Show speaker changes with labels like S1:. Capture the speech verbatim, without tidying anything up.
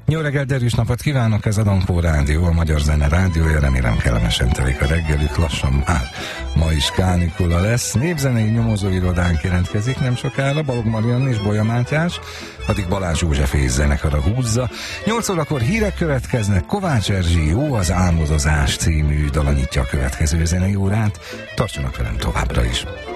S1: Jó reggelt, derűs napot kívánok, ez a Dankó Rádió, a Magyar Zene rádiója, remélem kellemesen telik a reggelük, lassan már ma is kánikula lesz. Népzenei nyomozóirodánk jelentkezik nem sokára, Balog Marianna és Bolya Mátyás, addig Balázs József és zenekara húzza. nyolc órakor hírek következnek, Kovács Erzsi Jó az álmodozás című dala nyitja a következő zenei órát. Tartsanak velem továbbra is!